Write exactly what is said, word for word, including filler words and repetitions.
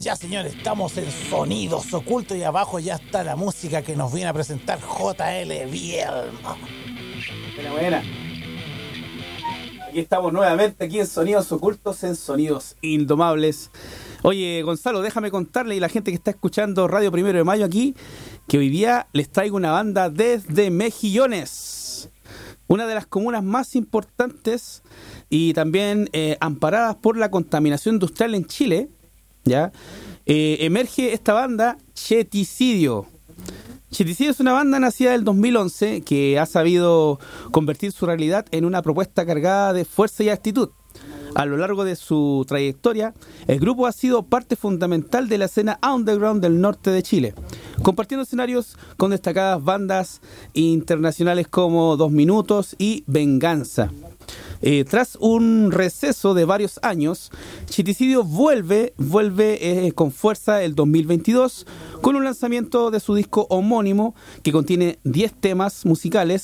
Ya, señores, estamos en Sonidos Ocultos y abajo ya está la música que nos viene a presentar J L Bielma. Buena, buena. Aquí estamos nuevamente aquí en Sonidos Ocultos, en Sonidos Indomables. Oye, Gonzalo, déjame contarle y la gente que está escuchando Radio Primero de Mayo aquí, que hoy día les traigo una banda desde Mejillones, una de las comunas más importantes y también eh, amparadas por la contaminación industrial en Chile. ¿Ya? Eh, emerge esta banda Cheticidio. Cheticidio es una banda nacida del dos mil once que ha sabido convertir su realidad en una propuesta cargada de fuerza y actitud. A lo largo de su trayectoria, el grupo ha sido parte fundamental de la escena underground del norte de Chile, compartiendo escenarios con destacadas bandas internacionales como Dos Minutos y Venganza. Eh, tras un receso de varios años, Cheticidio vuelve, vuelve eh, con fuerza el dos mil veintidós con un lanzamiento de su disco homónimo que contiene diez temas musicales